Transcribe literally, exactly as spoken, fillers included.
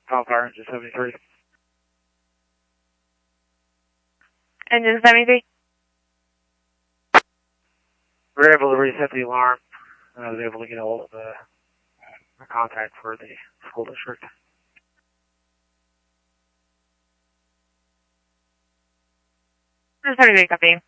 Tom Fire Engine seventy-three. Engine seventy-three? We were able to reset the alarm, and I was able to get a hold of the, the contact for the school district. Engine seventy-three, copy.